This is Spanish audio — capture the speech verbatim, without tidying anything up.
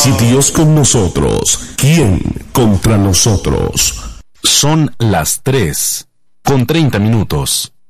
Si Dios con nosotros, ¿quién contra nosotros? Son las tres con treinta minutos.